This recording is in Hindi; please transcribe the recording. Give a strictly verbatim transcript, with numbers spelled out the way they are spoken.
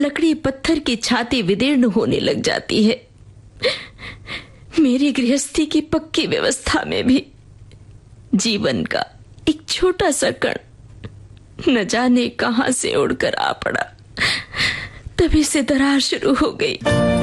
लकड़ी पत्थर की छाती विदीर्ण होने लग जाती है। मेरी गृहस्थी की पक्की व्यवस्था में भी जीवन का एक छोटा सा कण न जाने कहां से उड़कर आ पड़ा। तभी से दरार शुरू हो गई।